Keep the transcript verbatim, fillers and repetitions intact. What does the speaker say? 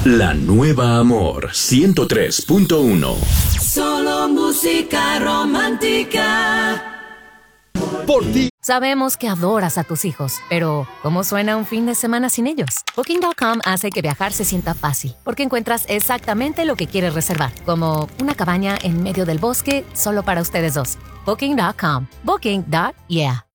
La nueva Amor ciento tres punto uno. Solo música romántica. Por ti. Sabemos que adoras a tus hijos, pero ¿cómo suena un fin de semana sin ellos? Booking punto com hace que viajar se sienta fácil, porque encuentras exactamente lo que quieres reservar, como una cabaña en medio del bosque solo para ustedes dos. Booking punto com. Booking. Yeah.